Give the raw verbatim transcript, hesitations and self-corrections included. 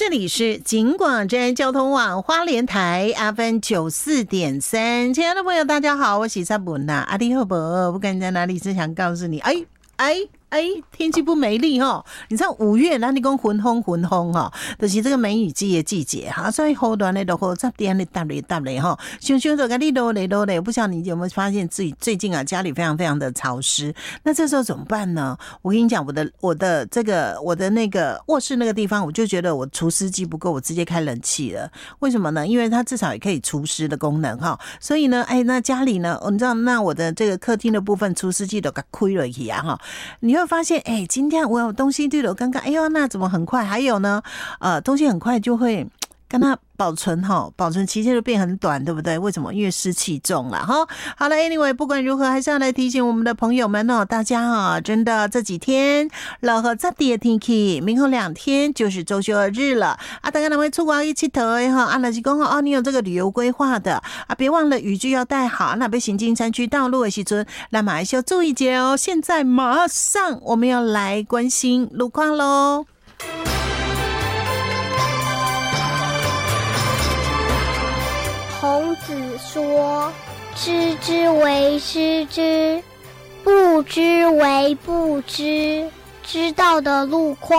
这里是警广真交通网花莲台 F M 九四点三，亲爱的朋友，大家好，我是萨布娜阿弟赫伯，不管在哪里，只想告诉你，哎哎。哎，天气不美丽哈！你知道五月咱你讲浑风浑风哈，就是这个梅雨季的季节哈，所以好短的都好十点的打雷打雷哈，熊熊的给你落雷落雷。不晓得你有没有发现自己最近啊家里非常非常的潮湿？那这时候怎么办呢？我跟你讲，我的我的这个我的那个卧室那个地方，我就觉得我除湿机不够，我直接开冷气了。为什么呢？因为它至少也可以除湿的功能哈。所以呢，哎，那家里呢，你知道，那我的这个客厅的部分除湿机都给开了起啊哈，你会发现，哎，今天我有东西对了，刚刚，哎呦，那怎么很快？还有呢，呃，东西很快就会跟它保存哈，保存期限就变很短，对不对？为什么？因为湿气重了哈。好了 ，anyway， 不管如何，还是要来提醒我们的朋友们哦，大家哈，真的这几天老和杂地的天气，明后两天就是周休二日了啊，大家能会出国一起头哎哈，啊，那是讲哦，你有这个旅游规划的啊，别忘了雨具要带好，那被行经山区道路的时阵，那马上要注意节哦。现在马上我们要来关心路况喽。 孔子说：“知之为知之，不知为不知。”知道的路况